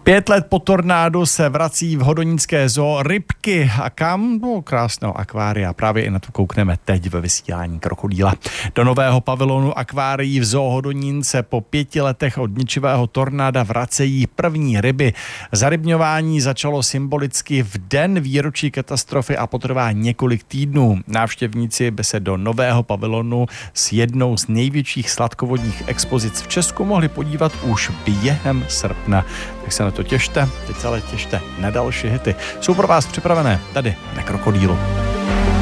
5 let po tornádu se vrací v hodonické zoo rybky. A kam? No, krásného akvária. Právě i na to koukneme teď ve vysílání Krokodýla. Do nového pavilonu akvárií v zoo Hodonín se po 5 letech od ničivého tornáda vracejí první ryby. Zarybňování začalo symbolicky v den výročí katastrofy a potrvá několik týdnů. Návštěvníci by se do nového pavilonu s jednou z největších sladkovodních expozic v Česku mohli podívat už během srpna. Tak se na to těšte, teď se ale těšte na další hity. Jsou pro vás připravené tady na Krokodýlu.